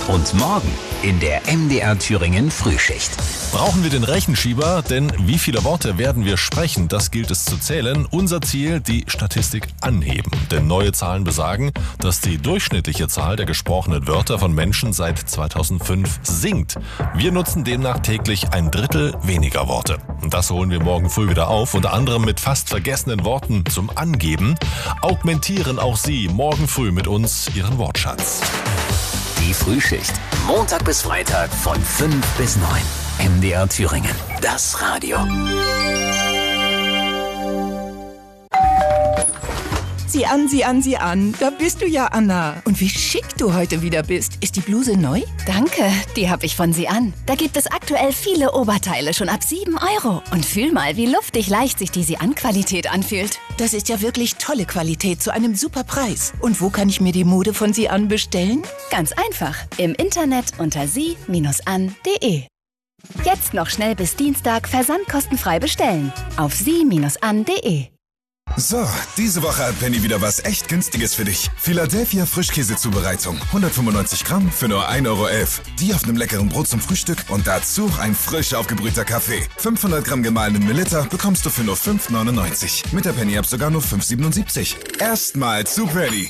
Und morgen in der MDR Thüringen Frühschicht. Brauchen wir den Rechenschieber? Denn wie viele Worte werden wir sprechen? Das gilt es zu zählen. Unser Ziel, die Statistik anheben. Denn neue Zahlen besagen, dass die durchschnittliche Zahl der gesprochenen Wörter von Menschen seit 2005 sinkt. Wir nutzen demnach täglich 1/3 weniger Worte. Und das holen wir morgen früh wieder auf, unter anderem mit fast vergessenen Worten zum Angeben. Augmentieren auch Sie morgen früh mit uns Ihren Wortschatz. Die Frühschicht. Montag bis Freitag von 5 bis 9. MDR Thüringen. Das Radio. Sieh an, sieh an, sieh an. Da bist du ja, Anna. Und wie schick du heute wieder bist. Ist die Bluse neu? Danke, die habe ich von Sie an. Da gibt es aktuell viele Oberteile schon ab 7 €. Und fühl mal, wie luftig leicht sich die Sie-an-Qualität anfühlt. Das ist ja wirklich tolle Qualität zu einem super Preis. Und wo kann ich mir die Mode von Sie an bestellen? Ganz einfach. Im Internet unter sie-an.de. Jetzt noch schnell bis Dienstag versandkostenfrei bestellen. Auf sie-an.de. So, diese Woche hat Penny wieder was echt Günstiges für dich. Philadelphia Frischkäsezubereitung. 195 Gramm für nur 1,11 €. Die auf einem leckeren Brot zum Frühstück und dazu ein frisch aufgebrühter Kaffee. 500 Gramm gemahlenen Mililiter bekommst du für nur 5,99 €. Mit der Penny-App sogar nur 5,77 €. Erstmal zu Penny.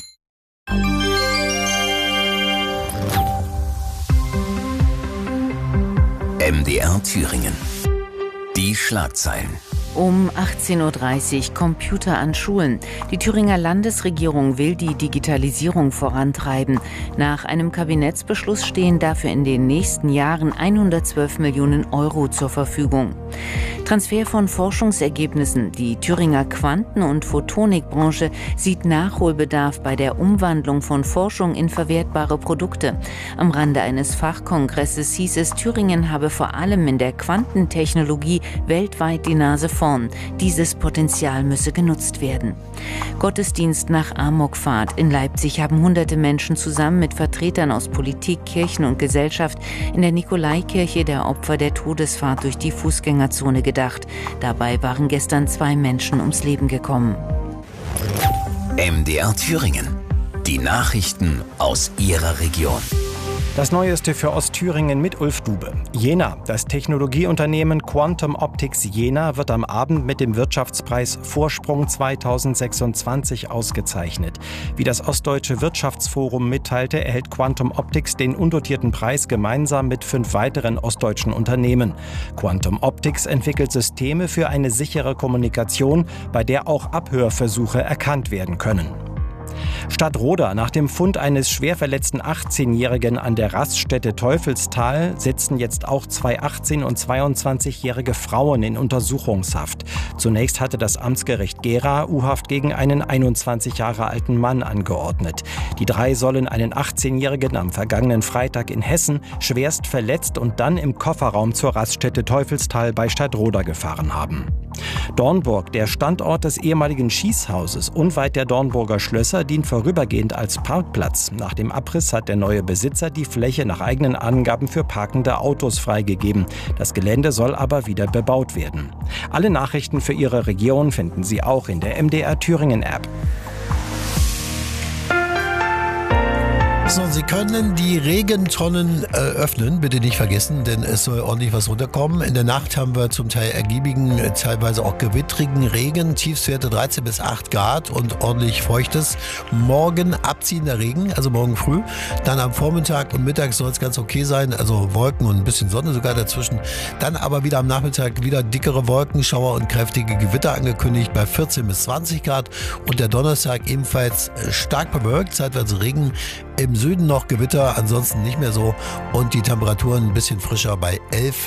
MDR Thüringen. Die Schlagzeilen. Um 18:30 Uhr Computer an Schulen. Die Thüringer Landesregierung will die Digitalisierung vorantreiben. Nach einem Kabinettsbeschluss stehen dafür in den nächsten Jahren 112 Millionen € zur Verfügung. Transfer von Forschungsergebnissen. Die Thüringer Quanten- und Photonikbranche sieht Nachholbedarf bei der Umwandlung von Forschung in verwertbare Produkte. Am Rande eines Fachkongresses hieß es, Thüringen habe vor allem in der Quantentechnologie weltweit die Nase vorn. Dieses Potenzial müsse genutzt werden. Gottesdienst nach Amokfahrt. In Leipzig haben hunderte Menschen zusammen mit Vertretern aus Politik, Kirchen und Gesellschaft in der Nikolaikirche der Opfer der Todesfahrt durch die Fußgängerzone gedacht. Dabei waren gestern 2 Menschen ums Leben gekommen. MDR Thüringen. Die Nachrichten aus Ihrer Region. Das Neueste für Ostthüringen mit Ulf Dube. Jena. Das Technologieunternehmen Quantum Optics Jena wird am Abend mit dem Wirtschaftspreis Vorsprung 2026 ausgezeichnet. Wie das Ostdeutsche Wirtschaftsforum mitteilte, erhält Quantum Optics den undotierten Preis gemeinsam mit 5 weiteren ostdeutschen Unternehmen. Quantum Optics entwickelt Systeme für eine sichere Kommunikation, bei der auch Abhörversuche erkannt werden können. Stadtroda. Nach dem Fund eines schwer verletzten 18-Jährigen an der Raststätte Teufelstal sitzen jetzt auch 2 18- und 22-jährige Frauen in Untersuchungshaft. Zunächst hatte das Amtsgericht Gera U-Haft gegen einen 21 Jahre alten Mann angeordnet. Die 3 sollen einen 18-Jährigen am vergangenen Freitag in Hessen schwerst verletzt und dann im Kofferraum zur Raststätte Teufelstal bei Stadtroda gefahren haben. Dornburg. Der Standort des ehemaligen Schießhauses unweit der Dornburger Schlösser dient vorübergehend als Parkplatz. Nach dem Abriss hat der neue Besitzer die Fläche nach eigenen Angaben für parkende Autos freigegeben. Das Gelände soll aber wieder bebaut werden. Alle Nachrichten für Ihre Region finden Sie auch in der MDR Thüringen App. So, Sie können die Regentonnen öffnen, bitte nicht vergessen, denn es soll ordentlich was runterkommen. In der Nacht haben wir zum Teil ergiebigen, teilweise auch gewittrigen Regen, Tiefstwerte 13 bis 8 Grad und ordentlich feuchtes. Morgen abziehender Regen, also morgen früh. Dann am Vormittag und Mittag soll es ganz okay sein, also Wolken und ein bisschen Sonne sogar dazwischen. Dann aber wieder am Nachmittag wieder dickere Wolkenschauer und kräftige Gewitter angekündigt bei 14 bis 20 Grad. Und der Donnerstag ebenfalls stark bewölkt, zeitweise Regen. Im Süden noch Gewitter, ansonsten nicht mehr so. Und die Temperaturen ein bisschen frischer bei 11